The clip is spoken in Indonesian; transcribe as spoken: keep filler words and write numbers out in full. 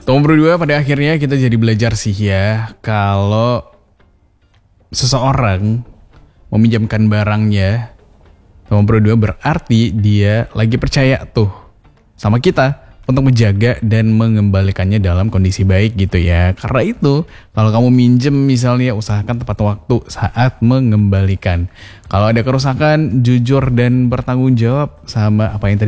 Nomor dua, pada akhirnya kita jadi belajar sih ya, kalau seseorang meminjamkan barangnya, nomor dua berarti dia lagi percaya tuh sama kita untuk menjaga dan mengembalikannya dalam kondisi baik gitu ya. Karena itu, kalau kamu minjem misalnya, usahakan tepat waktu saat mengembalikan. Kalau ada kerusakan, jujur dan bertanggung jawab sama apa yang terjadi.